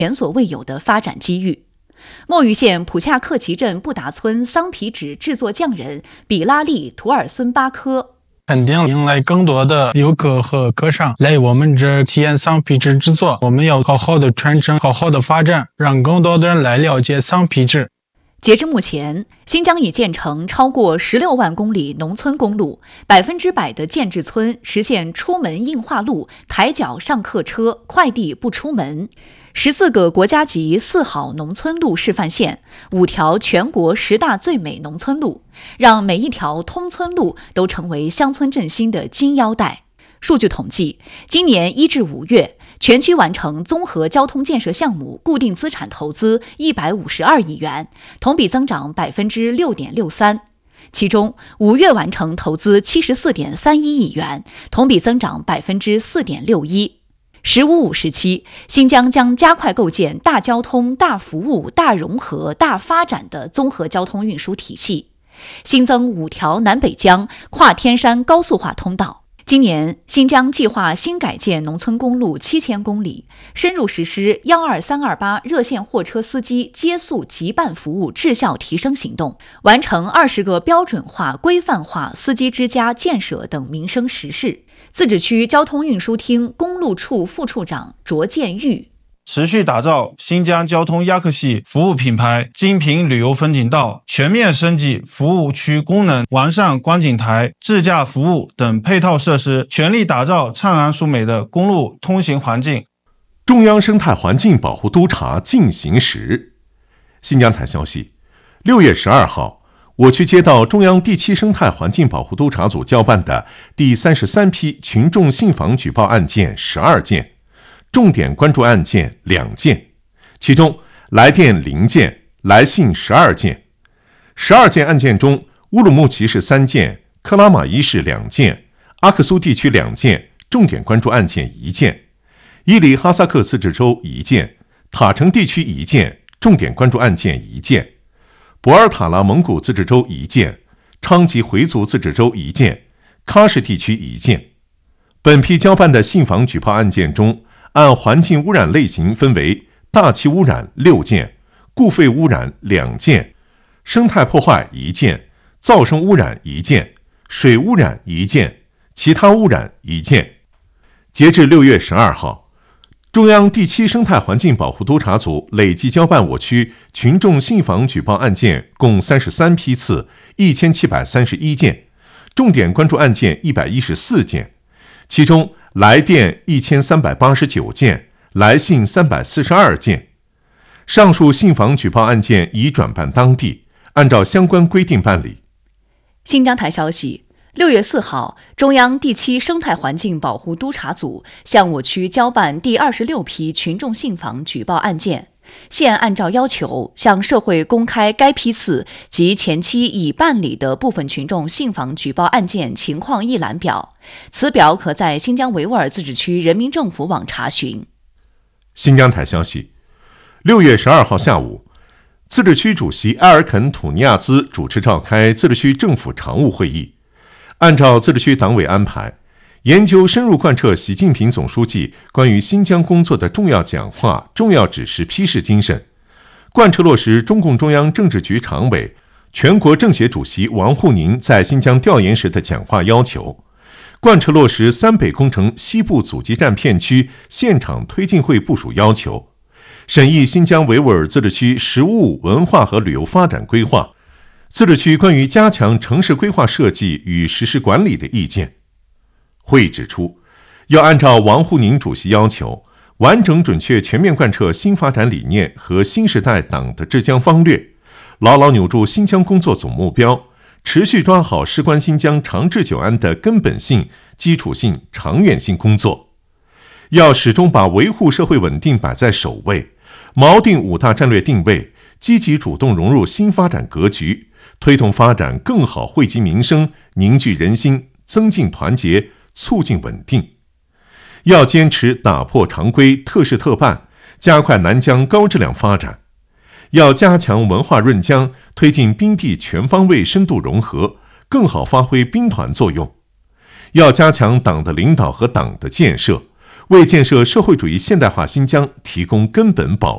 前所未有的发展机遇。墨鱼县普恰克旗镇布达村桑皮纸制作匠人比拉利·图尔孙巴科肯定迎来更多的游客和客商来我们这儿体验桑皮纸制作。我们要好好的传承，好好的发展，让更多的人来了解桑皮纸。 截至目前，新疆已建成超过16万公里农村公路，100%的建制村实现出门硬化路、抬脚上客车、快递不出门。14个国家级4好农村路示范线，5条全国10大最美农村路，让每一条通村路都成为乡村振兴的金腰带。数据统计，今年1至5月，全区完成综合交通建设项目固定资产投资152亿元，同比增长6.63%。其中5月完成投资74.31亿元，同比增长4.61%。“15-5”时期，新疆将加快构建大交通、大服务、大融合、大发展的综合交通运输体系，新增5条南北疆跨天山高速化通道。今年，新疆计划新改建农村公路7000公里，深入实施12328热线货车司机接送急办服务质效提升行动，完成20个标准化、规范化司机之家建设等民生实事。自治区交通运输厅公路处副处长卓建玉： 持续打造新疆交通亚克系服务品牌，精品旅游风景道，全面升级服务区功能，完善观景台、自驾服务等配套设施，全力打造灿烂殊美的公路通行环境。 中央生态环境保护督查进行时。新疆台消息，6月12号，我区接到中央第7生态环境保护督查组交办的第33批群众信访举报案件12件，重点关注案件2件，其中来电0件，来信12件。12件案件中，乌鲁木齐市3件，克拉玛依市2件，阿克苏地区2件，重点关注案件1件；伊犁哈萨克自治州1件，塔城地区1件，重点关注案件1件；博尔塔拉蒙古自治州1件，昌吉回族自治州1件，喀什地区1件。本批交办的信访举报案件中，按环境污染类型分为大气污染6件，固废污染2件，生态破坏1件，噪声污染1件，水污染1件，其他污染1件。截至6月12号，中央第7生态环境保护督查组累计交办我区群众信访举报案件共33批次，1731件，重点关注案件114件，其中来电1389件，来信342件。上述信访举报案件已转办当地，按照相关规定办理。 新疆台消息，6月4号，中央第7生态环境保护督查组向我区交办第26批群众信访举报案件，现按照要求向社会公开该批次及前期已办理的部分群众信访举报案件情况一览表，此表可在新疆维吾尔自治区人民政府网查询。 新疆台消息，6月12号下午，自治区主席埃尔肯·土尼亚兹主持召开自治区政府常务会议，按照自治区党委安排，研究深入贯彻习近平总书记关于新疆工作的重要讲话、重要指示批示精神，贯彻落实中共中央政治局常委、全国政协主席王沪宁在新疆调研时的讲话要求，贯彻落实三北工程西部阻击战片区现场推进会部署要求，审议新疆维吾尔自治区实务文化和旅游发展规划，自治区关于加强城市规划设计与实施管理的意见。会议指出，要按照王沪宁主席要求，完整准确全面贯彻新发展理念和新时代党的治疆方略，牢牢扭住新疆工作总目标，持续抓好事关新疆长治久安的根本性、基础性、长远性工作。要始终把维护社会稳定摆在首位，锚定5大战略定位，积极主动融入新发展格局，推动发展更好惠及民生，凝聚人心，增进团结，促进稳定。要坚持打破常规，特事特办，加快南疆高质量发展。要加强文化润疆，推进宾地全方位深度融合，更好发挥兵团作用。要加强党的领导和党的建设，为建设社会主义现代化新疆提供根本保